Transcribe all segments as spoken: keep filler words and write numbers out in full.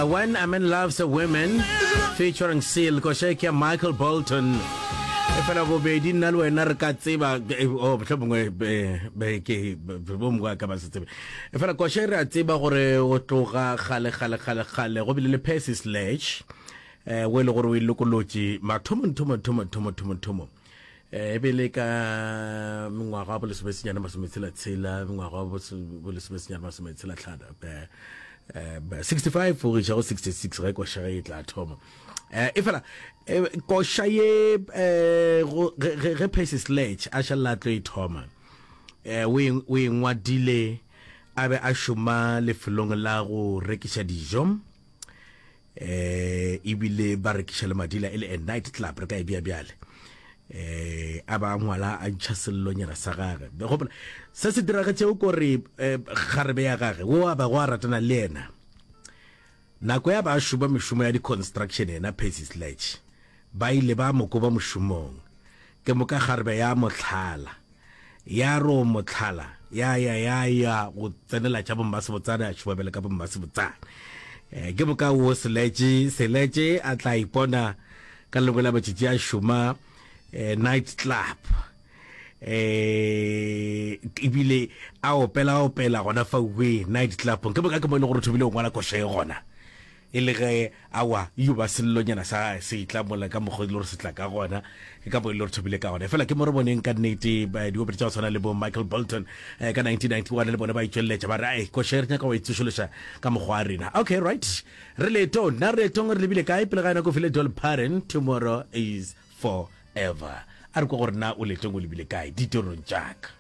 Uh, when a Man Loves a Woman featuring Seal Kosheke Michael Bolton. Efela bobedi nna le wena re ka tseba o mohlomongwe be ke bomgwa ka ba se tsebe efela Koshe re a tseba gore o tloga gale gale gale gale go bile le Percy Sledge eh we le gore o ilokolotse mathomo nthomo nthomo nthomo nthomo nthomo eh ebele ka mengwaga bo le sebesenyana masometsela tshela mengwaga bo le sebesenyana masometsela tlhada be eh sixty-five for go sixty-six re go shaya itla thomo eh ifela ko shaye eh re Percy Sledge a shalla tlo ithoma eh we we ngwadile abe a shuma le felong la go rekisha dijo eh ibile ba rekisha le madila ele night club re ka e bia biale eh aba ngwala a ntšhasello nyana sa gage be go se se dira ga tšeo gore garebe ya gage wo aba go ratana le ena nako ya ba shuba meshumo ya di construction ena Percy Sledge ba ile ba mo go ba moshumong ke mo ka garebe ya motlhala ya ro motlhala ya ya ya ya go tsenela tša bomma se botsana ya shuba bele ka bomma se botsana eh ke mo ka wo Sledge Sledge a tla ipona ka lengwe la batšitši a shuma eh, night club eh ibile a opela opela gona fa we night club ke boka ke mo le gore thobile ngwana Koshe gona ile ge awa yu ba sello nyana sa se itla mola ka mo godilo re se tla ka gona ke ka bo ile re thobile ka gona fela ke mo re boneng ka nnete ba di opela tsa tsona le bo Michael Bolton eh, ka nineteen ninety-one le bona ba itšwelletša ba re ai Koshe re ka wa itsushološa ka mogwa rena okay right re le to na re tong re lebile kae pele ga ena go file Dolly Parton tomorrow is forever a re go gore na o le tong o lebile kae ditirong jaaka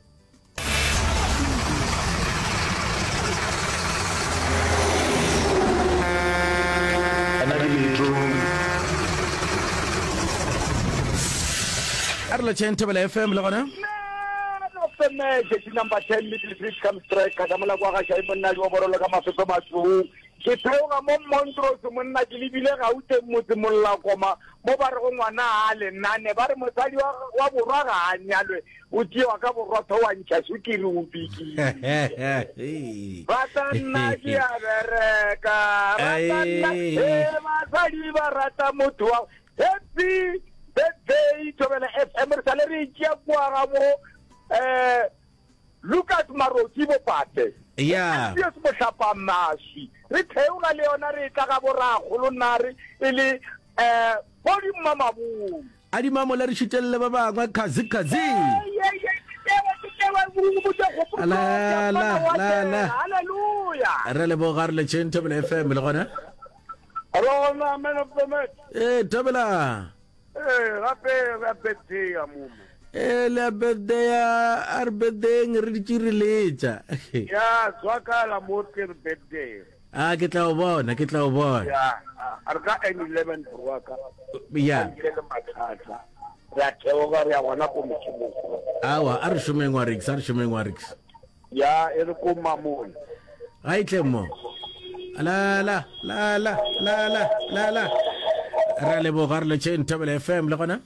Arla Chentebele F M le gona of the number ten Middle Street comes strike ka mola kwa ga shai monna le borolo ka mafeto matsu ke theoga mo Montrose monna ke libile ga ute motse molla koma mo ba re go ngwana a le nane ba re motsadi wa borwa ga anyalwe o tsewa ka borotho wa ntšha sukiri o piki ba tana ke a bereka ba tana e masadi ba rata motho wa happy birthday Tobela F M re salary tšea kwa ga mo eh Lucas Maroki bo pate yeah yes mo hlapa mashi re theoga le yona re tla ga bora golonare ile eh bodi mama bu adi mama le re shitelle ba bangwe khazi khazi la la la la hallelujah re le bogar le Chentebele F M le gona hello man of the match eh Tobela eh rape rape ya mumu eh la bedea arbedeng re di tsiriletsa ya swakala mo ke birthday ah ke tla o bona ke tla o bona ya arka N eleven waka ya ke mathata ya theoga ya wana ko motšhimo awa a re shumeng wa Rix a re shumeng wa Rix ya e re ko mamone ga itle mo la la la la la la la la ra le bogar le Chentebele F M le gona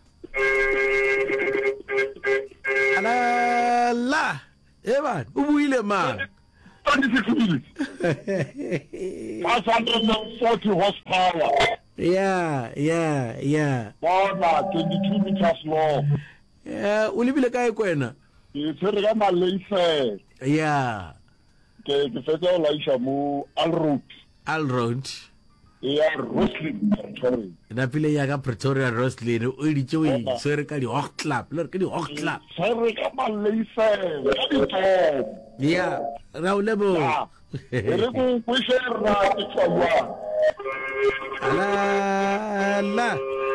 la la eba o buile man five hundred forty horsepower yeah yeah yeah bona twenty-two meters long eh o lebile kae kwena ke tsere ka Malaysia yeah ke ke fetsa o laisha mo Alroad Alroad ya Roslyn Pretoria na pile ya ka Pretoria Roslyn o di tšwe swere ka di hot club le ke di hot club tsere ka Malaysia yeah ra o lebo re go go shera ke tswa la la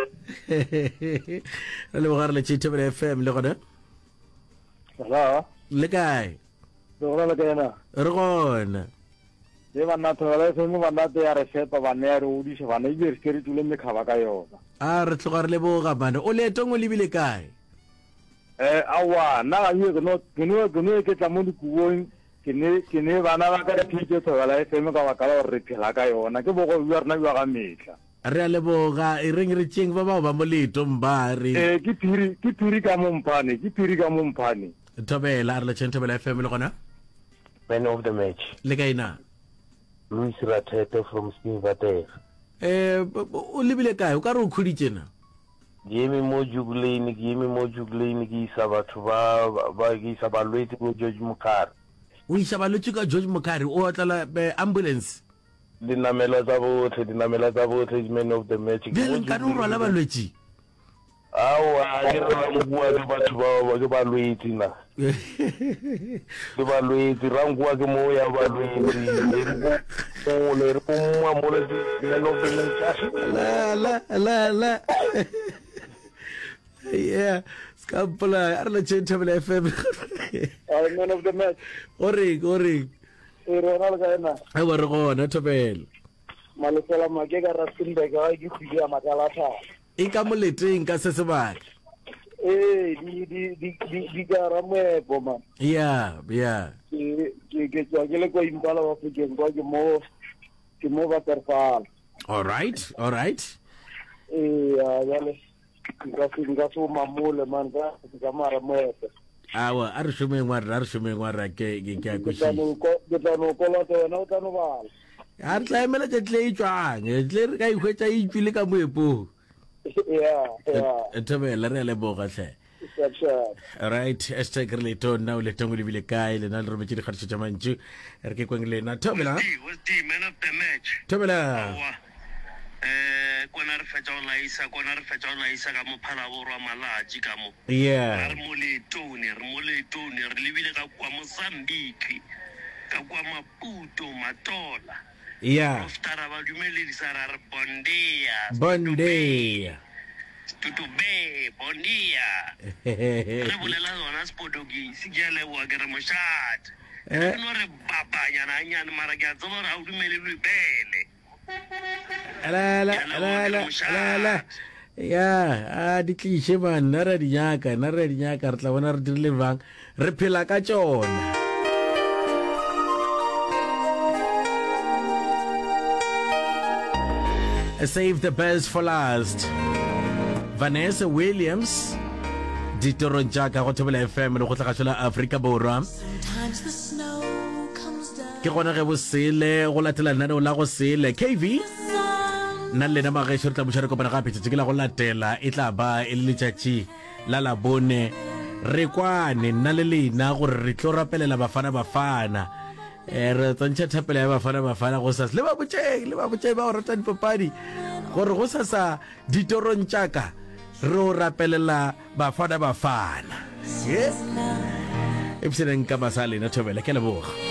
le bogar le Chentebele F M le gona la le kae dora la kana re gona le bana thola se mo bana te ya re sepa bana ya re udi se bana ile re ke tule me khaba ka yona a re tloga re le boga bana o le tong o lebile kae eh awa na ga yo no ke no ke no ke tla mo di kuong ke ne ke ne bana ba ka thike thola e se mo ka ba ka re phela ka yona ke bogo bua rena bua ga metla re a le boga e reng re tšeng ba bao ba moleto mbare eh ke phiri ke phiri ka mompane ke phiri ka mompane Tobela re le Chentebele F M le gona man of the match le kaina Louis Ratete from Spinvateg. Eh o lebile kae o ka re o khuditsena? Jemi mo jugleni, jemi mo jugleni ki sa batho ba ba ki sa balwetse go George Mokari. O isa balwetse ka George Mokari o tla be ambulance. Dinamela tsa botlhe, dinamela tsa botlhe men of the match. Bele ka no rwala balwetse. Awa, ke re ba bua le batho ba ba balwetse na. Ke balwetse ra ngwa ke mo ya balwetse. Mo le re mo mo le men of the match. La la la la. Yeah, Scampula, Arla Gentleman F M. I'm man of the match. Ori, ori. E re ra ga ena. I wa re gona Thobela. Malesela makeka ra Rustenburg ga ke khudi ya matalata. E ka moleteng ka se sebaka. Eh di di di di di ka ra moepo man. Yeah, yeah. Ke ke ke tswa ke le ko impala wa fukeng kwa ke mo ke mo ba terfala. All right, all right. Eh ya yale ka se ka so mamole man ka ka mara moepo. Awa, a re shumeng wa re a re shumeng wa re ke ke ke a Ke kushi. tano ko ke tano ko la tona o tano bala. A re tla emela ke tle e tswang, e tle re ka ikhwetsa e tswile ka moepo. Yeah, yeah. Thobela re le boga hle. Sure, sure. All right, hashtag re le tona o le tongo le bile kae le na le rometse di khatso tsa mantšu re ke kweng le na Thobela. Was the man of the match. Thobela. Eh kona re fetsa o laisa kona re fetsa o laisa ka mo phala borwa malaji ka mo. Yeah. Re mo le tone re mo le tone re lebile ka kwa Mozambique ka kwa Maputo Matola. Yeah. Oftara ba dumele sa ra re bondia. Bonde. Tutube bondia. Re bolela zona Spodogisi ke le wa ke re moshat. Eh. No re babanya na nyane mara ke a tsoma ra o dumele bele. La la la la la la. Ya, a di tliše bana ra di nyaka, na ra di nyaka re tla bona re dirile bang. Re phela ka tsona. Save the best for last. Vanessa Williams ditorong jaaka go Thobela F M le go tla ga Africa Borwa. Ke gona ge bo sele go latela nna o la go sele K V nna le na magesho re tla bushara kopana gape tse ke la go latela e tla ba e le tšatši la la bone re kwane nna le lena gore re tlo rapelela bafana bafana eh re tsantša thapela ya bafana bafana go sa le ba botšeng le ba botšeng ba go rata dipapadi gore go sa sa ditorong tšaka re o rapelela bafana bafana yeah e pseneng ka masale na Thobela ke leboga.